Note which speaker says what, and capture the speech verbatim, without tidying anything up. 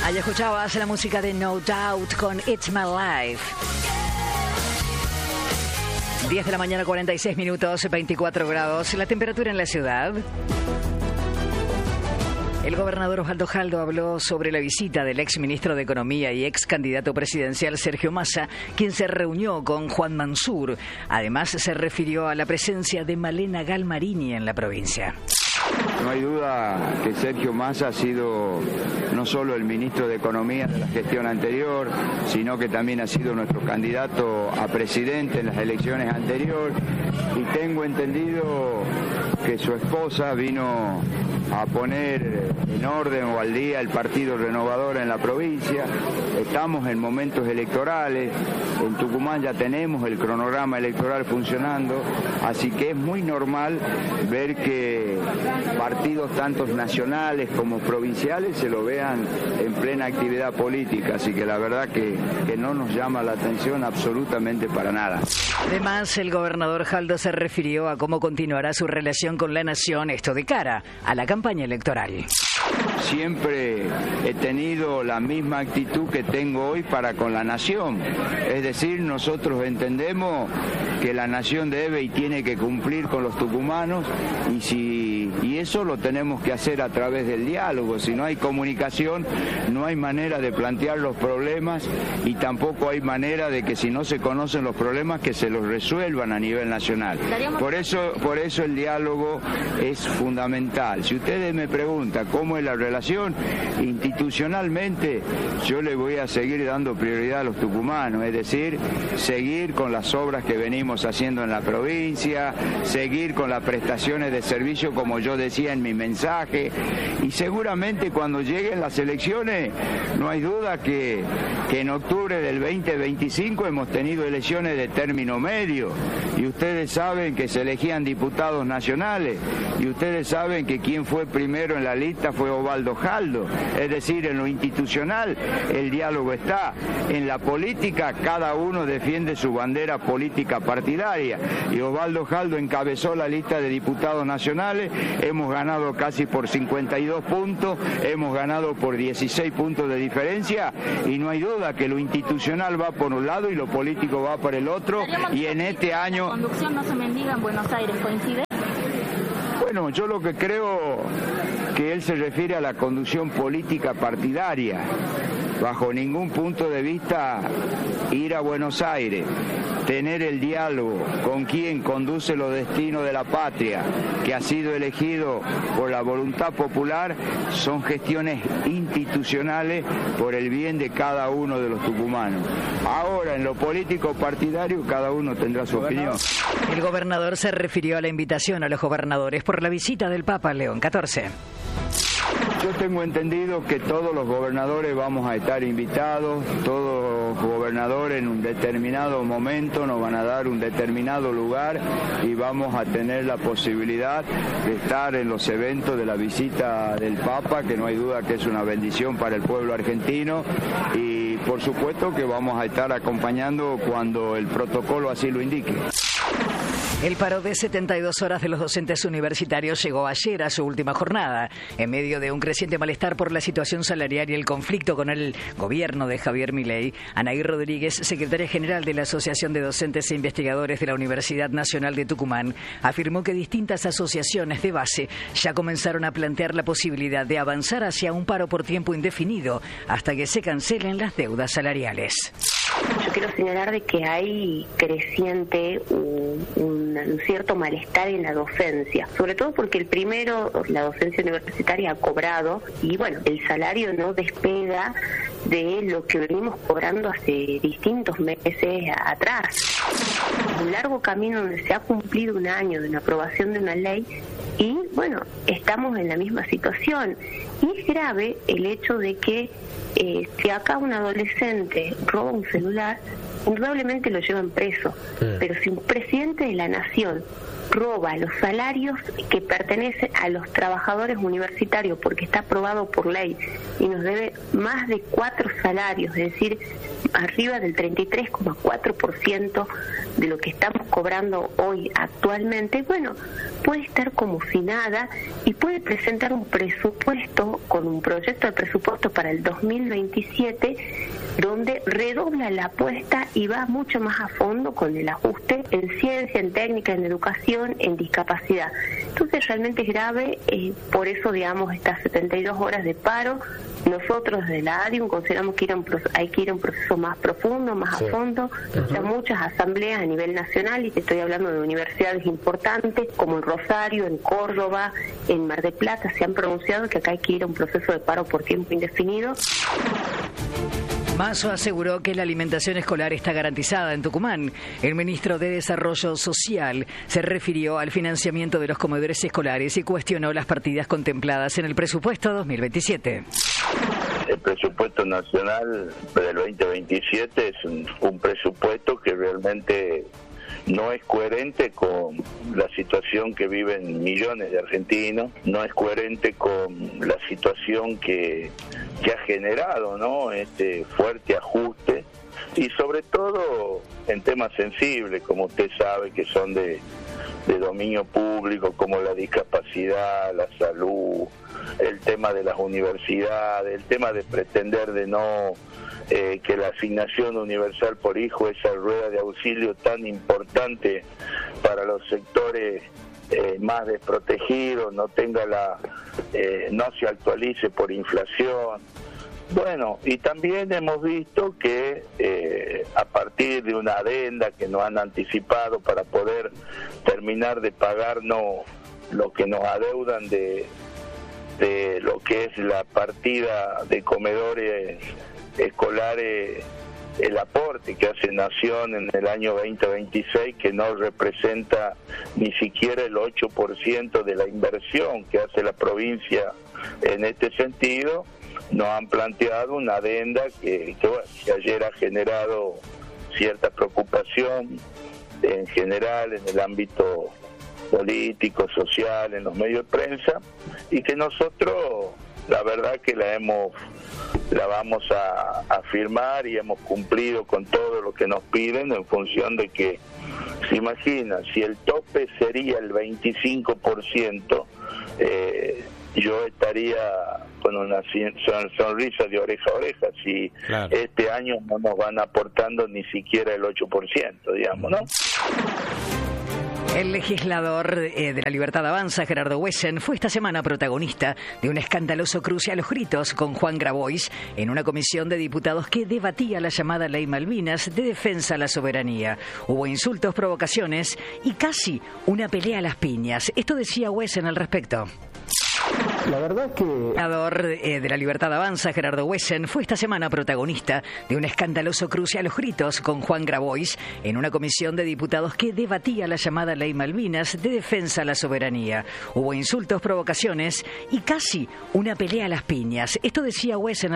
Speaker 1: Ahí escuchabas la música de No Doubt con It's My Life. diez de la mañana, cuarenta y seis minutos, veinticuatro grados. La temperatura en la ciudad. El gobernador Osvaldo Jaldo habló sobre la visita del ex ministro de Economía y ex candidato presidencial Sergio Massa, quien se reunió con Juan Mansur. Además, se refirió a la presencia de Malena Galmarini en la provincia.
Speaker 2: No hay duda que Sergio Massa ha sido no solo el ministro de Economía de la gestión anterior, sino que también ha sido nuestro candidato a presidente en las elecciones anteriores. Y tengo entendido que su esposa vino a poner en orden o al día el Partido Renovador en la provincia. Estamos en momentos electorales, en Tucumán ya tenemos el cronograma electoral funcionando, así que es muy normal ver que partidos tanto nacionales como provinciales se lo vean en plena actividad política, así que la verdad que, que no nos llama la atención absolutamente para nada.
Speaker 1: Además, el gobernador Jaldo se refirió a cómo continuará su relación con la nación, esto de cara a la campaña electoral.
Speaker 2: Siempre he tenido la misma actitud que tengo hoy para con la nación, es decir, nosotros entendemos que la nación debe y tiene que cumplir con los tucumanos y si y eso lo tenemos que hacer a través del diálogo. Si no hay comunicación, no hay manera de plantear los problemas y tampoco hay manera de que si no se conocen los problemas que se los resuelvan a nivel nacional. Por eso, por eso el diálogo es fundamental. Si ustedes me preguntan cómo es la relación institucionalmente, yo le voy a seguir dando prioridad a los tucumanos, es decir, seguir con las obras que venimos haciendo en la provincia, seguir con las prestaciones de servicio como yo decía en mi mensaje, y seguramente cuando lleguen las elecciones no hay duda que, que en octubre del veinte veinticinco hemos tenido elecciones de término medio y ustedes saben que se elegían diputados nacionales y ustedes saben que quien fue primero en la lista fue Osvaldo Jaldo, es decir, en lo institucional el diálogo está, en la política cada uno defiende su bandera política partidaria y Osvaldo Jaldo encabezó la lista de diputados nacionales, hemos ganado casi por cincuenta y dos puntos, hemos ganado por dieciséis puntos de diferencia y no hay duda que lo institucional va por un lado y lo político va por el otro y en este año...
Speaker 3: ¿La conducción no se mendiga en Buenos Aires? ¿Coincide?
Speaker 2: Bueno, yo lo que creo que él se refiere a la conducción política partidaria. Bajo ningún punto de vista ir a Buenos Aires, tener el diálogo con quien conduce los destinos de la patria, que ha sido elegido por la voluntad popular, son gestiones institucionales por el bien de cada uno de los tucumanos. Ahora, en lo político partidario, cada uno tendrá su opinión.
Speaker 1: El gobernador se refirió a la invitación a los gobernadores por la visita del Papa León catorce.
Speaker 2: Yo tengo entendido que todos los gobernadores vamos a estar invitados, todos los gobernadores en un determinado momento nos van a dar un determinado lugar y vamos a tener la posibilidad de estar en los eventos de la visita del Papa, que no hay duda que es una bendición para el pueblo argentino y por supuesto que vamos a estar acompañando cuando el protocolo así lo indique.
Speaker 1: El paro de setenta y dos horas de los docentes universitarios llegó ayer a su última jornada. En medio de un creciente malestar por la situación salarial y el conflicto con el gobierno de Javier Milei, Anaí Rodríguez, secretaria general de la Asociación de Docentes e Investigadores de la Universidad Nacional de Tucumán, afirmó que distintas asociaciones de base ya comenzaron a plantear la posibilidad de avanzar hacia un paro por tiempo indefinido hasta que se cancelen las deudas salariales.
Speaker 4: Yo quiero señalar de que hay creciente un, un, un cierto malestar en la docencia, sobre todo porque el primero, la docencia universitaria ha cobrado y bueno, el salario no despega de lo que venimos cobrando hace distintos meses atrás. Un largo camino donde se ha cumplido un año de la aprobación de una ley y bueno, estamos en la misma situación. Y es grave el hecho de que eh, si acá un adolescente roba un celular, indudablemente lo llevan preso, sí. Pero si un presidente de la nación roba los salarios que pertenecen a los trabajadores universitarios porque está aprobado por ley y nos debe más de cuatro salarios, es decir, arriba del treinta y tres coma cuatro por ciento de lo que estamos cobrando hoy actualmente, bueno, puede estar como si nada y puede presentar un presupuesto con un proyecto de presupuesto para el dos mil veintisiete donde redobla la apuesta y va mucho más a fondo con el ajuste en ciencia, en técnica, en educación, en discapacidad. Entonces realmente es grave, eh, por eso digamos estas setenta y dos horas de paro. Nosotros desde la ADIUM consideramos que ir a un proceso, hay que ir a un proceso más profundo, más sí. a fondo. Uh-huh. Hay muchas asambleas a nivel nacional y te estoy hablando de universidades importantes como en Rosario, en Córdoba, en Mar del Plata, se han pronunciado que acá hay que ir a un proceso de paro por tiempo indefinido.
Speaker 1: Mazo aseguró que la alimentación escolar está garantizada en Tucumán. El ministro de Desarrollo Social se refirió al financiamiento de los comedores escolares y cuestionó las partidas contempladas en el presupuesto dos mil veintisiete.
Speaker 5: El presupuesto nacional del veinte veintisiete es un, un presupuesto que realmente no es coherente con la situación que viven millones de argentinos, no es coherente con la situación que, que ha generado, ¿no?, este fuerte ajuste y sobre todo en temas sensibles, como usted sabe, que son de, de dominio público, como la discapacidad, la salud, el tema de las universidades, el tema de pretender de no Eh, que la asignación universal por hijo, esa rueda de auxilio tan importante para los sectores eh, más desprotegidos, no tenga la eh, no se actualice por inflación. Bueno, y también hemos visto que eh, a partir de una adenda que nos han anticipado para poder terminar de pagarnos lo que nos adeudan de, de lo que es la partida de comedores escolares, el aporte que hace Nación en el año veinte veintiséis, que no representa ni siquiera el ocho por ciento de la inversión que hace la provincia en este sentido, nos han planteado una adenda que, que, bueno, que ayer ha generado cierta preocupación en general en el ámbito político, social, en los medios de prensa, y que nosotros la verdad que la hemos la vamos a, a firmar y hemos cumplido con todo lo que nos piden, en función de que, se imagina, si el tope sería el veinticinco por ciento, eh, yo estaría con una sonrisa de oreja a oreja si claro. Este año no nos van aportando ni siquiera el ocho por ciento, digamos, ¿no?
Speaker 1: El legislador eh, de La Libertad Avanza, Gerardo Wesen, fue esta semana protagonista de un escandaloso cruce a los gritos con Juan Grabois en una comisión de diputados que debatía la llamada Ley Malvinas de defensa a la soberanía. Hubo insultos, provocaciones y casi una pelea a las piñas. Esto decía Wesen al respecto.
Speaker 6: La verdad es que... El
Speaker 1: legislador eh, de La Libertad Avanza, Gerardo Wesen, fue esta semana protagonista de un escandaloso cruce a los gritos con Juan Grabois en una comisión de diputados que debatía la llamada Ley Malvinas de defensa a la soberanía. Hubo insultos, provocaciones y casi una pelea a las piñas. Esto decía Wesen